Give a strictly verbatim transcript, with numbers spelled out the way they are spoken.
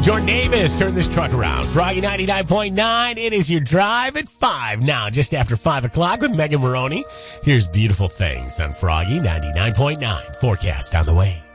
Jordan Davis, turn this truck around. Froggy ninety-nine point nine. It is your drive at five now, just after five o'clock with Megan Maroney. Here's Beautiful Things on Froggy ninety-nine point nine. Forecast on the way.